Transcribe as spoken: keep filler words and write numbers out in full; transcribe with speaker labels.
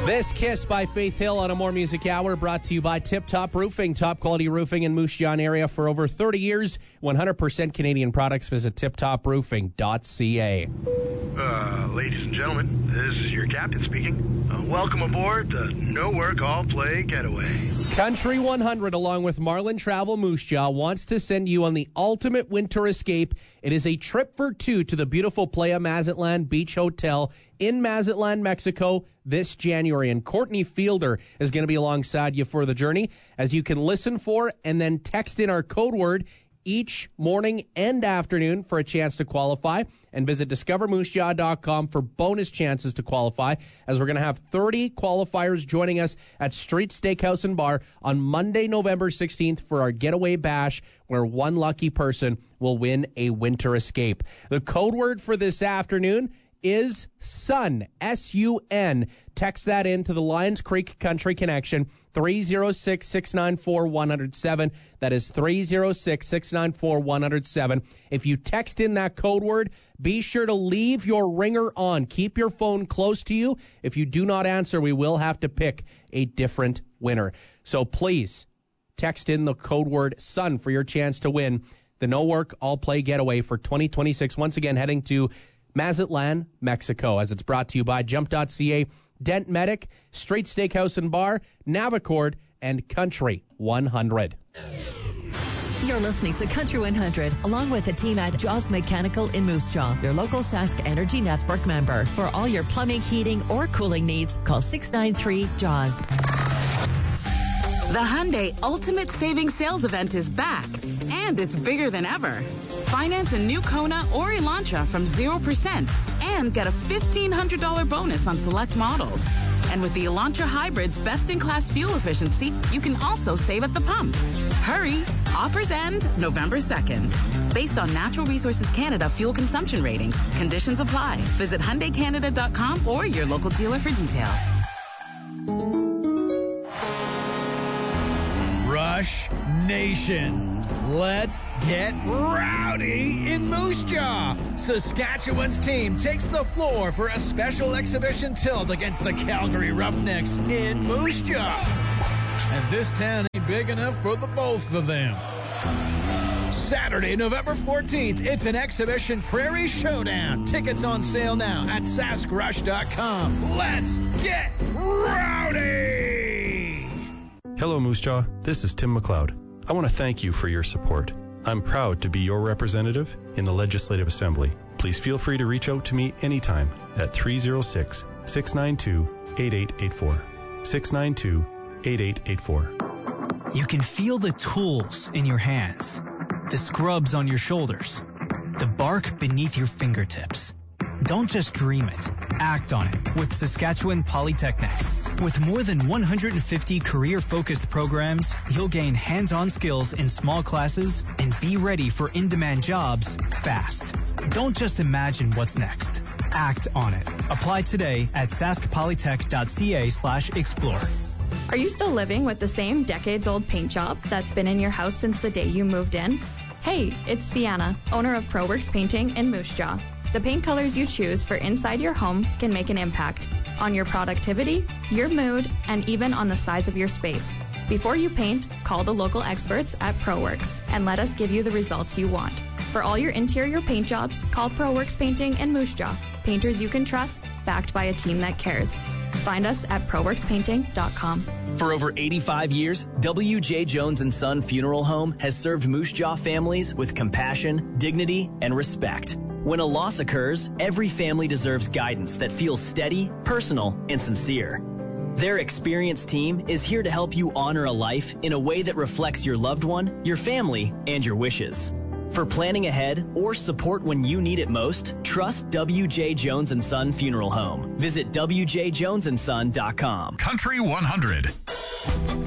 Speaker 1: This Kiss by Faith Hill on a More Music Hour brought to you by Tip Top Roofing. Top quality roofing in Moose Jaw area for over thirty years. one hundred percent Canadian products. Visit tip top roofing dot c a.
Speaker 2: Uh, ladies and gentlemen, this is your captain speaking. Uh, welcome aboard the No Work All Play Getaway.
Speaker 1: Country one hundred, along with Marlin Travel Moose Jaw, wants to send you on the ultimate winter escape. It is a trip for two to the beautiful Playa Mazatlan Beach Hotel in Mazatlan, Mexico this January. And Courtney Fielder is going to be alongside you for the journey, as you can listen for and then text in our code word each morning and afternoon for a chance to qualify, and visit discover moose jaw dot com for bonus chances to qualify, as we're going to have thirty qualifiers joining us at Street Steakhouse and Bar on Monday, November sixteenth for our Getaway Bash, where one lucky person will win a winter escape. The code word for this afternoon is SUN, S U N. Text that in to the Lions Creek Country Connection, three oh six, six nine four, one oh seven. That is three oh six, six nine four, one oh seven. If you text in that code word, be sure to leave your ringer on. Keep your phone close to you. If you do not answer, we will have to pick a different winner. So please text in the code word SUN for your chance to win the No Work All Play Getaway for twenty twenty-six. Once again, heading to Mazatlan, Mexico, as it's brought to you by Jump dot c a, Dent Medic, Street Steakhouse and Bar, Navicord, and Country one hundred.
Speaker 3: You're listening to Country one hundred, along with the team at Jaws Mechanical in Moose Jaw, your local Sask Energy Network member. For all your plumbing, heating, or cooling needs, call six nine three, J A W S.
Speaker 4: The Hyundai Ultimate Savings Sales Event is back, and it's bigger than ever. Finance a new Kona or Elantra from zero percent and get a fifteen hundred dollars bonus on select models. And with the Elantra Hybrid's best-in-class fuel efficiency, you can also save at the pump. Hurry! Offers end November second. Based on Natural Resources Canada fuel consumption ratings. Conditions apply. Visit Hyundai Canada dot com or your local dealer for details.
Speaker 5: Rush Nation, let's get rowdy in Moose Jaw. Saskatchewan's team takes the floor for a special exhibition tilt against the Calgary Roughnecks in Moose Jaw. And this town ain't big enough for the both of them. Saturday, November fourteenth, it's an exhibition prairie showdown. Tickets on sale now at sask rush dot com. Let's get rowdy!
Speaker 6: Hello, Moose Jaw. This is Tim McLeod. I want to thank you for your support. I'm proud to be your representative in the Legislative Assembly. Please feel free to reach out to me anytime at three oh six, six nine two, eight eight eight four. six nine two, eight eight eight four.
Speaker 7: You can feel the tools in your hands, the scrubs on your shoulders, the bark beneath your fingertips. Don't just dream it. Act on it with Saskatchewan Polytechnic. With more than one hundred fifty career-focused programs, you'll gain hands-on skills in small classes and be ready for in-demand jobs fast. Don't just imagine what's next. Act on it. Apply today at sask polytech dot c a slash explore.
Speaker 8: Are you still living with the same decades-old paint job that's been in your house since the day you moved in? Hey, it's Sienna, owner of ProWorks Painting in Moose Jaw. The paint colors you choose for inside your home can make an impact on your productivity, your mood, and even on the size of your space. Before you paint, call the local experts at ProWorks and let us give you the results you want. For all your interior paint jobs, call ProWorks Painting in Moose Jaw. Painters you can trust, backed by a team that cares. Find us at pro works painting dot com.
Speaker 9: For over eighty-five years, W J. Jones and Son Funeral Home has served Moose Jaw families with compassion, dignity, and respect. When a loss occurs, every family deserves guidance that feels steady, personal, and sincere. Their experienced team is here to help you honor a life in a way that reflects your loved one, your family, and your wishes. For planning ahead or support when you need it most, trust W J. Jones and Son Funeral Home. Visit w j jones and son dot com.
Speaker 10: Country one hundred.